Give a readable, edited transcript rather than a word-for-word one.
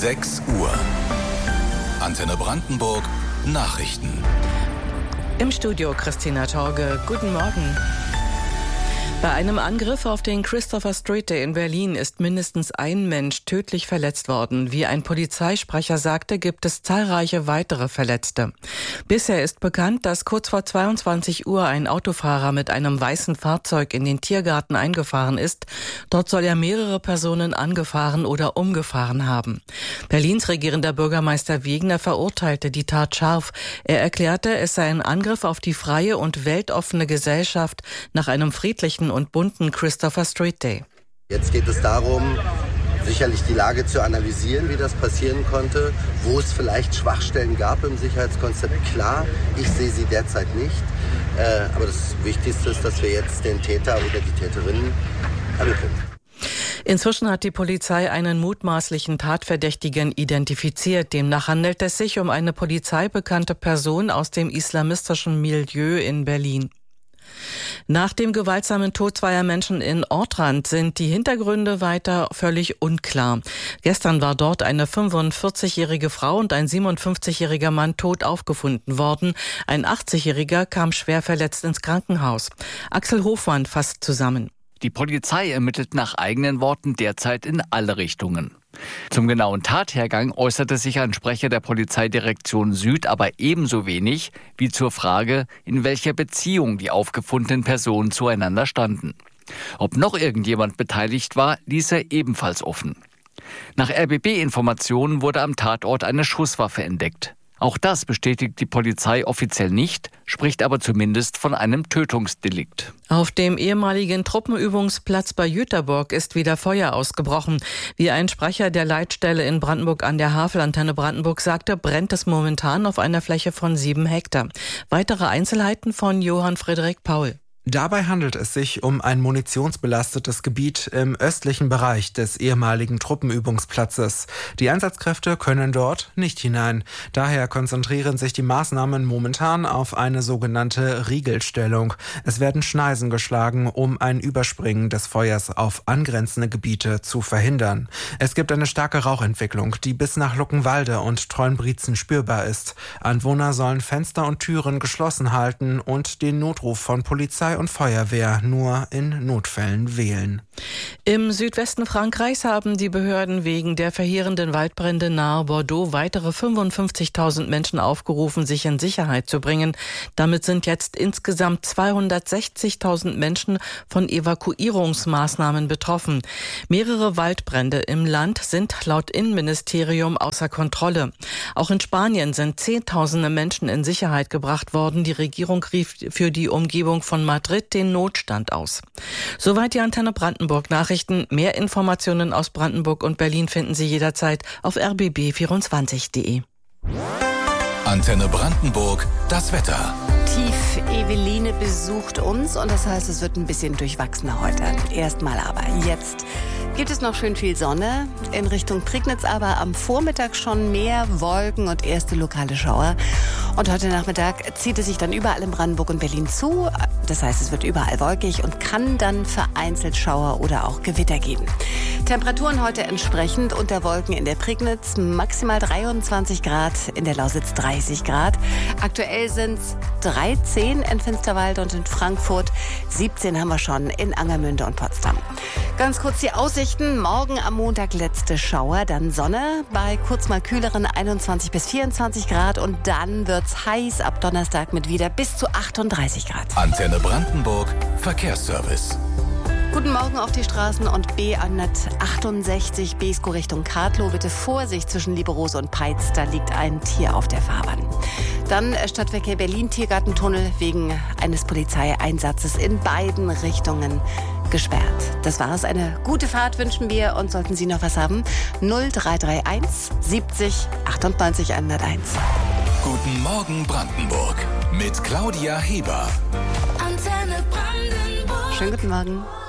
6 Uhr. Antenne Brandenburg Nachrichten. Im Studio Christina Torge. Guten Morgen. Bei einem Angriff auf den Christopher Street Day in Berlin ist mindestens ein Mensch tödlich verletzt worden. Wie ein Polizeisprecher sagte, gibt es zahlreiche weitere Verletzte. Bisher ist bekannt, dass kurz vor 22 Uhr ein Autofahrer mit einem weißen Fahrzeug in den Tiergarten eingefahren ist. Dort soll er mehrere Personen angefahren oder umgefahren haben. Berlins regierender Bürgermeister Wegner verurteilte die Tat scharf. Er erklärte, es sei ein Angriff auf die freie und weltoffene Gesellschaft nach einem friedlichen und bunten Christopher Street Day. Jetzt geht es darum, sicherlich die Lage zu analysieren, wie das passieren konnte, wo es vielleicht Schwachstellen gab im Sicherheitskonzept. Klar, ich sehe sie derzeit nicht. Aber das Wichtigste ist, dass wir jetzt den Täter oder die Täterin ermitteln. Inzwischen hat die Polizei einen mutmaßlichen Tatverdächtigen identifiziert. Demnach handelt es sich um eine polizeibekannte Person aus dem islamistischen Milieu in Berlin. Nach dem gewaltsamen Tod zweier Menschen in Ortrand sind die Hintergründe weiter völlig unklar. Gestern war dort eine 45-jährige Frau und ein 57-jähriger Mann tot aufgefunden worden. Ein 80-jähriger kam schwer verletzt ins Krankenhaus. Axel Hofmann fasst zusammen. Die Polizei ermittelt nach eigenen Worten derzeit in alle Richtungen. Zum genauen Tathergang äußerte sich ein Sprecher der Polizeidirektion Süd aber ebenso wenig wie zur Frage, in welcher Beziehung die aufgefundenen Personen zueinander standen. Ob noch irgendjemand beteiligt war, ließ er ebenfalls offen. Nach RBB-Informationen wurde am Tatort eine Schusswaffe entdeckt. Auch das bestätigt die Polizei offiziell nicht, spricht aber zumindest von einem Tötungsdelikt. Auf dem ehemaligen Truppenübungsplatz bei Jüterburg ist wieder Feuer ausgebrochen. Wie ein Sprecher der Leitstelle in Brandenburg an der Havel Antenne Brandenburg sagte, brennt es momentan auf einer Fläche von 7 Hektar. Weitere Einzelheiten von Johann Friedrich Paul. Dabei handelt es sich um ein munitionsbelastetes Gebiet im östlichen Bereich des ehemaligen Truppenübungsplatzes. Die Einsatzkräfte können dort nicht hinein. Daher konzentrieren sich die Maßnahmen momentan auf eine sogenannte Riegelstellung. Es werden Schneisen geschlagen, um ein Überspringen des Feuers auf angrenzende Gebiete zu verhindern. Es gibt eine starke Rauchentwicklung, die bis nach Luckenwalde und Treuenbrietzen spürbar ist. Anwohner sollen Fenster und Türen geschlossen halten und den Notruf von Polizei und Feuerwehr nur in Notfällen wählen. Im Südwesten Frankreichs haben die Behörden wegen der verheerenden Waldbrände nahe Bordeaux weitere 55.000 Menschen aufgerufen, sich in Sicherheit zu bringen. Damit sind jetzt insgesamt 260.000 Menschen von Evakuierungsmaßnahmen betroffen. Mehrere Waldbrände im Land sind laut Innenministerium außer Kontrolle. Auch in Spanien sind Zehntausende Menschen in Sicherheit gebracht worden. Die Regierung rief für die Umgebung von Madrid den Notstand aus. Soweit die Antenne Brandenburg Nachrichten. Mehr Informationen aus Brandenburg und Berlin finden Sie jederzeit auf rbb24.de. Antenne Brandenburg, das Wetter. Tief Eveline besucht uns und das heißt, es wird ein bisschen durchwachsener heute. Erstmal aber jetzt gibt es noch schön viel Sonne in Richtung Prignitz, aber am Vormittag schon mehr Wolken und erste lokale Schauer. Und heute Nachmittag zieht es sich dann überall in Brandenburg und Berlin zu. Das heißt, es wird überall wolkig und kann dann vereinzelt Schauer oder auch Gewitter geben. Temperaturen heute entsprechend unter Wolken in der Prignitz, maximal 23 Grad, in der Lausitz 30 Grad. Aktuell sind es 13 in Finsterwalde und in Frankfurt, 17 haben wir schon in Angermünde und Potsdam. Ganz kurz die Aussichten. Morgen am Montag letzte Schauer, dann Sonne bei kurz mal kühleren 21 bis 24 Grad und dann wird's heiß ab Donnerstag mit wieder bis zu 38 Grad. Antenne Brandenburg Verkehrsservice. Guten Morgen auf die Straßen und B168 Beeskow Richtung Kartlow. Bitte Vorsicht zwischen Lieberose und Peitz, da liegt ein Tier auf der Fahrbahn. Dann Stadtverkehr Berlin, Tiergartentunnel wegen eines Polizeieinsatzes in beiden Richtungen gesperrt. Das war's. Eine gute Fahrt wünschen wir und sollten Sie noch was haben, 0331 70 98 101. Guten Morgen Brandenburg mit Claudia Heber. Schönen guten Morgen.